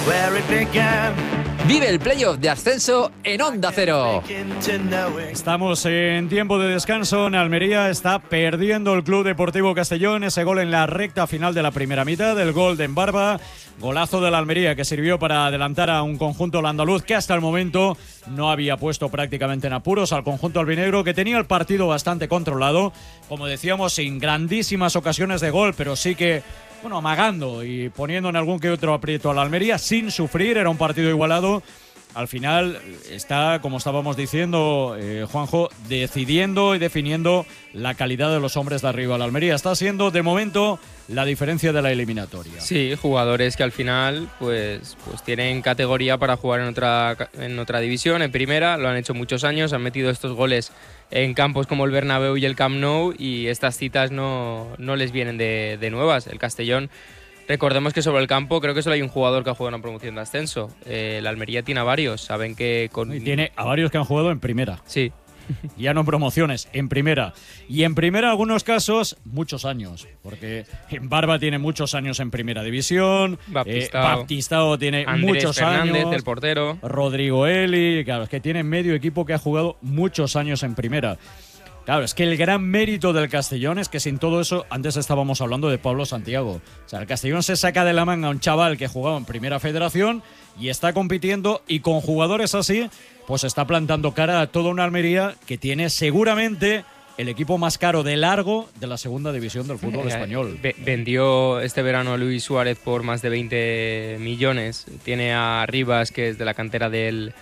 Vive el playoff de ascenso en Onda Cero. Estamos en tiempo de descanso. En Almería está perdiendo el Club Deportivo Castellón. Ese gol en la recta final de la primera mitad, el gol de Embarba. Golazo de la Almería que sirvió para adelantar a un conjunto andaluz que hasta el momento no había puesto prácticamente en apuros al conjunto albinegro, que tenía el partido bastante controlado. Como decíamos, sin grandísimas ocasiones de gol, pero sí que amagando y poniendo en algún que otro aprieto a la Almería sin sufrir. Era un partido igualado. Al final está, como estábamos diciendo, Juanjo, decidiendo y definiendo la calidad de los hombres de arriba. La Almería está siendo, de momento, la diferencia de la eliminatoria. Sí, jugadores que al final pues tienen categoría para jugar en otra división, en primera. Lo han hecho muchos años, han metido estos goles en campos como el Bernabéu y el Camp Nou, y estas citas no les vienen de nuevas. El Castellón, recordemos que sobre el campo creo que solo hay un jugador que ha jugado en una promoción de ascenso. La Almería tiene a varios, saben que Y tiene a varios que han jugado en primera. Sí. Ya no en promociones, en primera. Y en primera, en algunos casos, muchos años. Porque Barba tiene muchos años en primera división. Baptistao tiene Andrés muchos Fernández, años. el portero. Rodrigo Eli. Claro, es que tiene medio equipo que ha jugado muchos años en primera. Claro, es que el gran mérito del Castellón es que sin todo eso, antes estábamos hablando de Pablo Santiago. O sea, el Castellón se saca de la manga a un chaval que jugaba en Primera Federación y está compitiendo, y con jugadores así, pues está plantando cara a toda una Almería que tiene seguramente el equipo más caro de largo de la segunda división del fútbol español. Vendió este verano a Luis Suárez por más de 20 millones. Tiene a Rivas, que es de la cantera del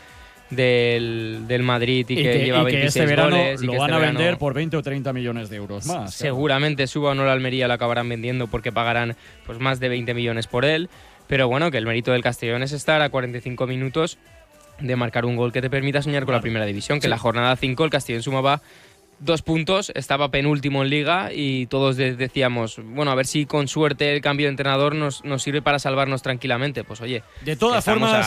Madrid y que lleva 26 que este verano goles. Lo van a vender por 20 o 30 millones de euros más. Seguramente suba o no la Almería, lo acabarán vendiendo porque pagarán pues más de 20 millones por él. Pero bueno, que el mérito del Castellón es estar a 45 minutos de marcar un gol que te permita soñar con la primera división. Que en la jornada 5 el Castellón sumaba 2 puntos, estaba penúltimo en Liga y todos decíamos, bueno, a ver si con suerte el cambio de entrenador nos sirve para salvarnos tranquilamente. Pues oye, de todas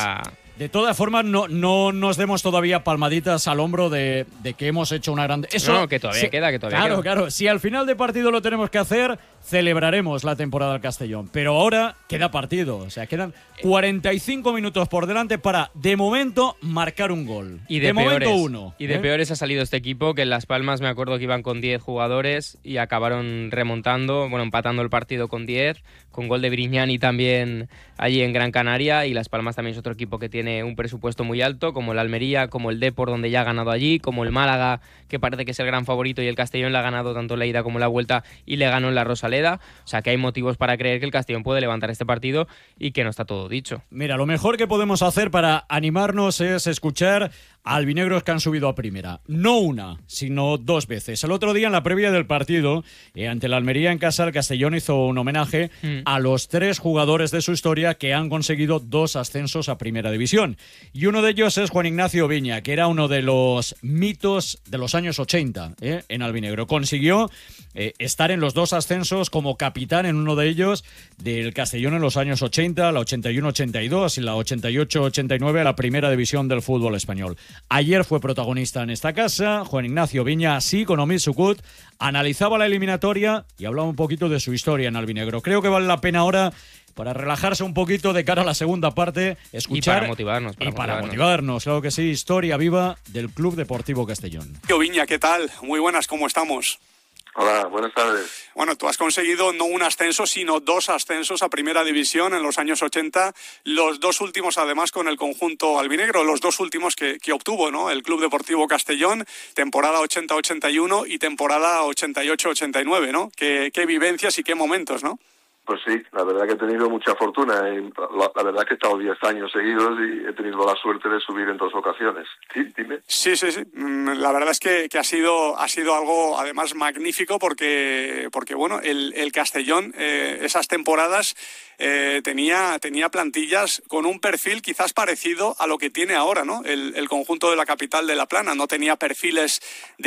formas no nos demos todavía palmaditas al hombro de que hemos hecho una grande... Eso, no, que todavía queda. Claro, si al final de partido lo tenemos que hacer, celebraremos la temporada del Castellón. Pero ahora queda partido, o sea, quedan 45 minutos por delante para, de momento, marcar un gol. Y de momento peores, uno. Y de peores ha salido este equipo, que en Las Palmas me acuerdo que iban con 10 jugadores y acabaron remontando, empatando el partido con 10, con gol de Brignani también allí en Gran Canaria. Y Las Palmas también es otro equipo que tiene un presupuesto muy alto, como el Almería, como el Depor, donde ya ha ganado allí, como el Málaga, que parece que es el gran favorito, y el Castellón le ha ganado tanto la ida como la vuelta y le ganó en la Rosaleda. O sea que hay motivos para creer que el Castellón puede levantar este partido y que no está todo dicho. Mira, lo mejor que podemos hacer para animarnos es escuchar a albinegros que han subido a primera. No una, sino 2 veces. El otro día, en la previa del partido, ante la Almería en casa, el Castellón hizo un homenaje a los 3 jugadores de su historia que han conseguido 2 ascensos a primera división. Y uno de ellos es Juan Ignacio Viña, que era uno de los mitos de los años 80 en albinegro. Consiguió estar en los 2 ascensos como capitán en uno de ellos del Castellón en los años 80, la 81-82 y la 88-89 a la primera división del fútbol español. Ayer fue protagonista en esta casa. Juan Ignacio Viña, así con Omid Sukut, analizaba la eliminatoria y hablaba un poquito de su historia en albinegro. Creo que vale la pena ahora, para relajarse un poquito de cara a la segunda parte, escuchar. Y para motivarnos. Claro que sí, historia viva del Club Deportivo Castellón. Viña, ¿qué tal? Muy buenas, ¿cómo estamos? Hola, buenas tardes. Bueno, tú has conseguido no un ascenso, sino 2 ascensos a Primera División en los años 80, los 2 últimos además con el conjunto albinegro, los 2 últimos que obtuvo, ¿no? El Club Deportivo Castellón, temporada 80-81 y temporada 88-89, ¿no? Qué vivencias y qué momentos, ¿no? Pues sí, la verdad que he tenido mucha fortuna. La verdad que he estado 10 años seguidos y he tenido la suerte de subir en 2 ocasiones. Sí, dime. Sí. La verdad es que ha sido algo además magnífico porque bueno, el Castellón esas temporadas tenía plantillas con un perfil quizás parecido a lo que tiene ahora, ¿no? El conjunto de la capital de La Plana. No tenía perfiles